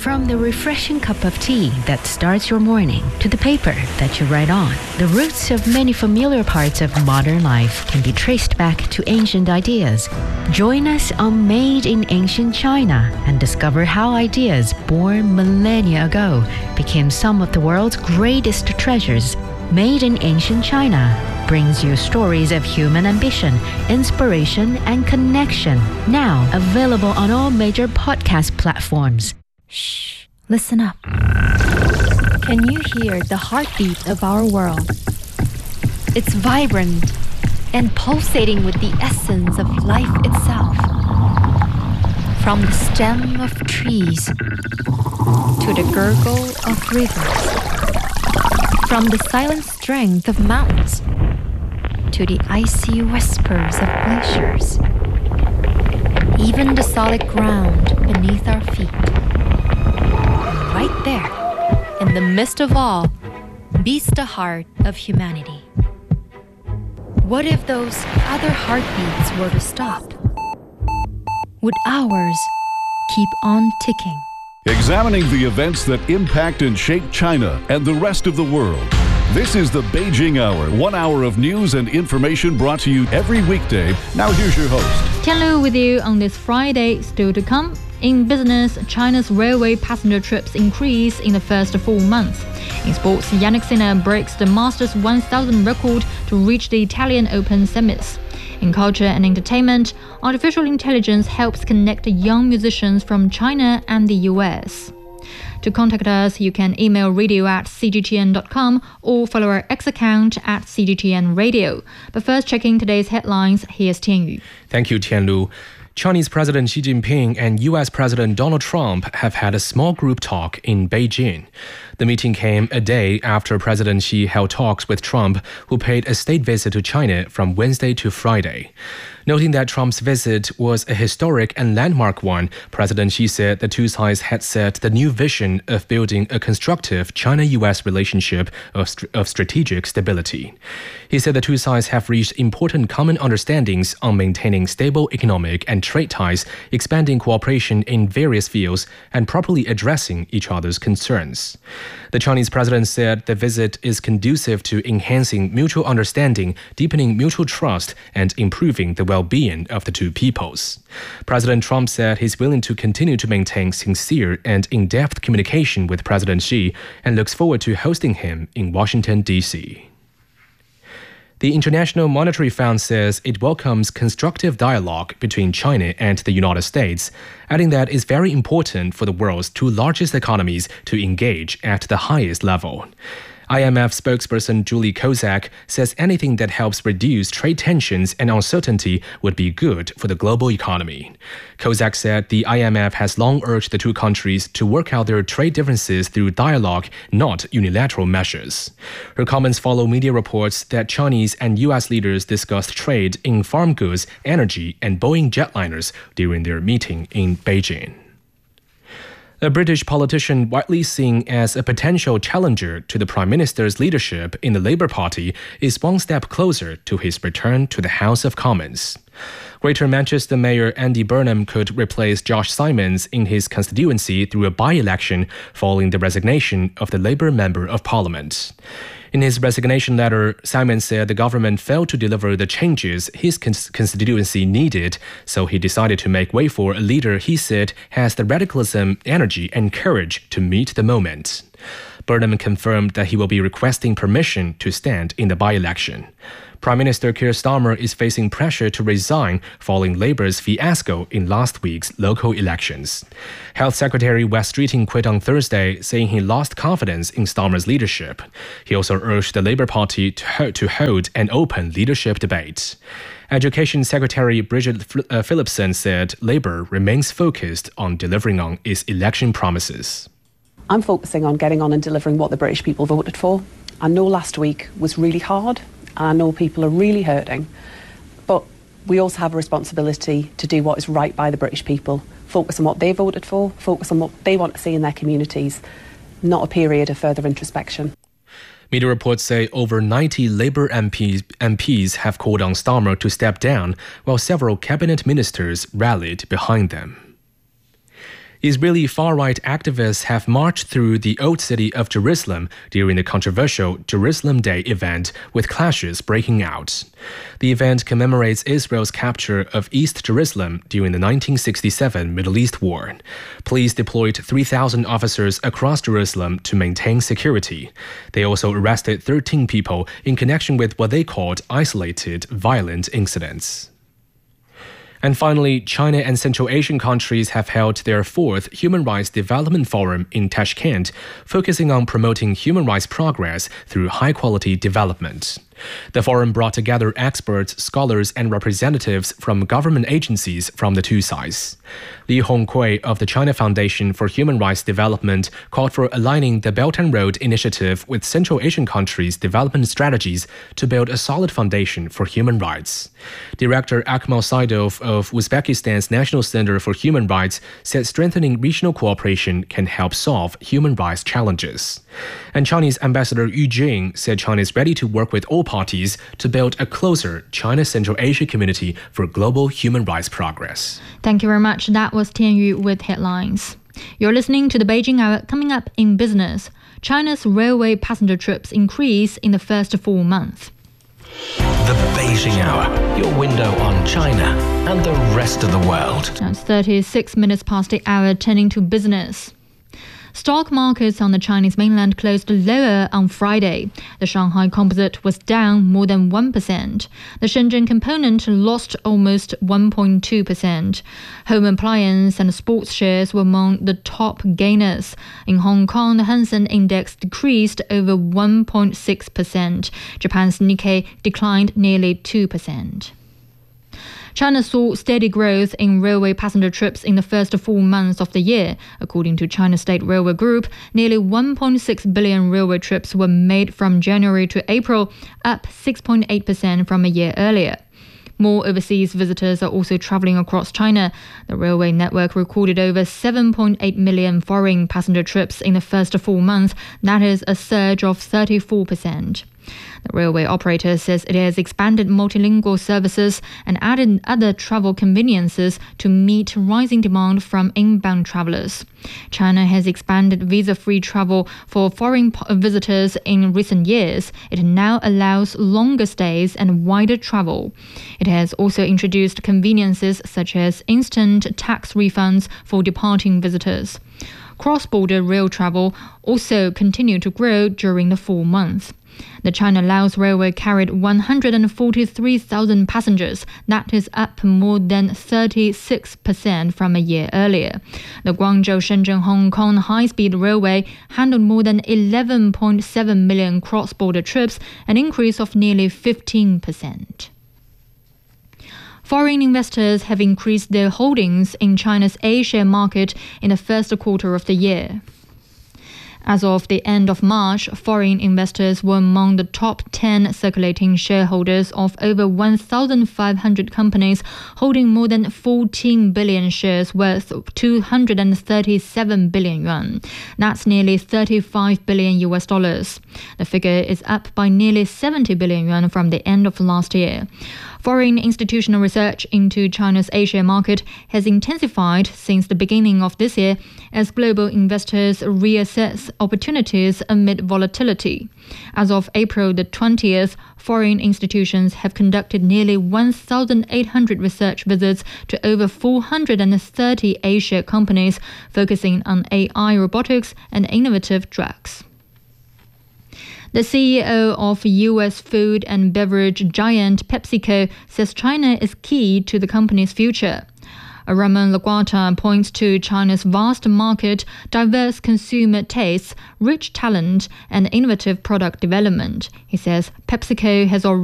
From the refreshing cup of tea that starts your morning to the paper that you write on, the roots of many familiar parts of modern life can be traced back to ancient ideas. Join us on Made in Ancient China and discover how ideas born millennia ago became some of the world's greatest treasures. Made in Ancient China brings you stories of human ambition, inspiration, and connection. Now available on all major podcast platforms. Shh, listen up. Can you hear the heartbeat of our world? It's vibrant and pulsating with the essence of life itself. From the stem of trees to the gurgle of rivers. From the silent strength of mountains to the icy whispers of glaciers. Even the solid ground beneath our feet. Right there, in the midst of all, beats the heart of humanity. What if those other heartbeats were to stop? Would ours keep on ticking? Examining the events that impact and shape China and the rest of the world. This is the Beijing Hour, 1 hour of news and information brought to you every weekday. Now here's your host. Tian Lu with you on this Friday. Still to come. In business, China's railway passenger trips increase in the first 4 months. In sports, Yannick Sinner breaks the Masters 1000 record to reach the Italian Open semis. In culture and entertainment, artificial intelligence helps connect young musicians from China and the US. To contact us, you can email radio@cgtn.com or follow our X account @cgtnradio. But first, checking today's headlines, here's Tianyu. Thank you, Tianlu. Chinese President Xi Jinping and U.S. President Donald Trump have had a small group talk in Beijing. The meeting came a day after President Xi held talks with Trump, who paid a state visit to China from Wednesday to Friday. Noting that Trump's visit was a historic and landmark one, President Xi said the two sides had set the new vision of building a constructive China-U.S. relationship of strategic stability. He said the two sides have reached important common understandings on maintaining stable economic and trade ties, expanding cooperation in various fields, and properly addressing each other's concerns. The Chinese president said the visit is conducive to enhancing mutual understanding, deepening mutual trust, and improving the well-being of the two peoples. President Trump said he's willing to continue to maintain sincere and in-depth communication with President Xi and looks forward to hosting him in Washington, D.C. The International Monetary Fund says it welcomes constructive dialogue between China and the United States, adding that it's very important for the world's two largest economies to engage at the highest level. IMF spokesperson Julie Kozak says anything that helps reduce trade tensions and uncertainty would be good for the global economy. Kozak said the IMF has long urged the two countries to work out their trade differences through dialogue, not unilateral measures. Her comments follow media reports that Chinese and U.S. leaders discussed trade in farm goods, energy, and Boeing jetliners during their meeting in Beijing. A British politician widely seen as a potential challenger to the Prime Minister's leadership in the Labour Party is one step closer to his return to the House of Commons. Greater Manchester Mayor Andy Burnham could replace Josh Simons in his constituency through a by-election following the resignation of the Labour Member of Parliament. In his resignation letter, Simons said the government failed to deliver the changes his constituency needed, so he decided to make way for a leader he said has the radicalism, energy, and courage to meet the moment. Burnham confirmed that he will be requesting permission to stand in the by-election. Prime Minister Keir Starmer is facing pressure to resign following Labour's fiasco in last week's local elections. Health Secretary Wes Streeting quit on Thursday, saying he lost confidence in Starmer's leadership. He also urged the Labour Party to hold an open leadership debate. Education Secretary Bridget Phillipson said Labour remains focused on delivering on its election promises. I'm focusing on getting on and delivering what the British people voted for. I know last week was really hard. I know people are really hurting, but we also have a responsibility to do what is right by the British people, focus on what they voted for, focus on what they want to see in their communities, not a period of further introspection. Media reports say over 90 Labour MPs have called on Starmer to step down, while several cabinet ministers rallied behind them. Israeli far-right activists have marched through the Old City of Jerusalem during the controversial Jerusalem Day event, with clashes breaking out. The event commemorates Israel's capture of East Jerusalem during the 1967 Middle East War. Police deployed 3,000 officers across Jerusalem to maintain security. They also arrested 13 people in connection with what they called isolated violent incidents. And finally, China and Central Asian countries have held their fourth Human Rights Development Forum in Tashkent, focusing on promoting human rights progress through high-quality development. The forum brought together experts, scholars, and representatives from government agencies from the two sides. Li Hongkui of the China Foundation for Human Rights Development called for aligning the Belt and Road Initiative with Central Asian countries' development strategies to build a solid foundation for human rights. Director Akmal Saidov of Uzbekistan's National Center for Human Rights said strengthening regional cooperation can help solve human rights challenges. And Chinese Ambassador Yu Jing said China is ready to work with all parties to build a closer China-Central Asia community for global human rights progress. Thank you very much. That was Tian Yu with headlines. You're listening to the Beijing Hour. Coming up in business, China's railway passenger trips increase in the first 4 months. The Beijing Hour, your window on China and the rest of the world. Now it's 36 minutes past the hour, turning to business. Stock markets on the Chinese mainland closed lower on Friday. The Shanghai Composite was down more than 1%. The Shenzhen Component lost almost 1.2%. Home appliance and sports shares were among the top gainers. In Hong Kong, the Hang Seng Index decreased over 1.6%. Japan's Nikkei declined nearly 2%. China saw steady growth in railway passenger trips in the first 4 months of the year. According to China State Railway Group, nearly 1.6 billion railway trips were made from January to April, up 6.8% from a year earlier. More overseas visitors are also traveling across China. The railway network recorded over 7.8 million foreign passenger trips in the first 4 months. That is a surge of 34%. The railway operator says it has expanded multilingual services and added other travel conveniences to meet rising demand from inbound travelers. China has expanded visa-free travel for foreign visitors in recent years. It now allows longer stays and wider travel. It has also introduced conveniences such as instant tax refunds for departing visitors. Cross-border rail travel also continued to grow during the 4 months. The China Laos Railway carried 143,000 passengers. That is up more than 36% from a year earlier. The Guangzhou-Shenzhen-Hong Kong high-speed railway handled more than 11.7 million cross-border trips, an increase of nearly 15%. Foreign investors have increased their holdings in China's A-share market in the first quarter of the year. As of the end of March, foreign investors were among the top 10 circulating shareholders of over 1,500 companies, holding more than 14 billion shares worth 237 billion yuan. That's nearly $35 billion. The figure is up by nearly 70 billion yuan from the end of last year. Foreign institutional research into China's A-share market has intensified since the beginning of this year as global investors reassess opportunities amid volatility. As of April the 20th, foreign institutions have conducted nearly 1,800 research visits to over 430 A-share companies focusing on AI, robotics, and innovative drugs. The CEO of U.S. food and beverage giant PepsiCo says China is key to the company's future. Ramon Laguarta points to China's vast market, diverse consumer tastes, rich talent, and innovative product development. He says PepsiCo has already